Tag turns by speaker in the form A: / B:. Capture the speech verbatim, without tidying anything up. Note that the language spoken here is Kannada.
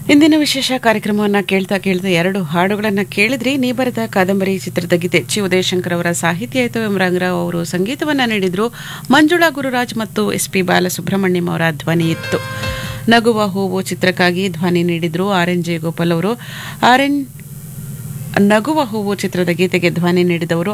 A: ಇಂದಿನ ವಿಶೇಷ ಕಾರ್ಯಕ್ರಮವನ್ನು ಕೇಳ್ತಾ ಕೇಳ್ತಾ ಎರಡು ಹಾಡುಗಳನ್ನು ಕೇಳಿದ್ರಿ. ನೀ ಬರೆದ ಕಾದಂಬರಿ ಚಿತ್ರದ ಗೀತೆ ಚಿ ಉದಯಶಂಕರ್ ಅವರ ಸಾಹಿತ್ಯ ಆಯಿತು. ಎಂ ರಂಗರಾವ್ ಅವರು ಸಂಗೀತವನ್ನು ನೀಡಿದ್ರು. ಮಂಜುಳಾ ಗುರುರಾಜ್ ಮತ್ತು ಎಸ್ ಪಿ ಬಾಲಸುಬ್ರಹ್ಮಣ್ಯಂ ಅವರ ಧ್ವನಿ ಇತ್ತು. ನಗುವ ಹೂವು ಚಿತ್ರಕ್ಕಾಗಿ ಧ್ವನಿ ನೀಡಿದ್ರು ಆರ್ ಎನ್ ಜೆ ಗೋಪಾಲ್ ಅವರು. ಆರ್ ಎನ್ ನಗುವ ಹೂವು ಚಿತ್ರದ ಗೀತೆಗೆ ಧ್ವನಿ ನೀಡಿದವರು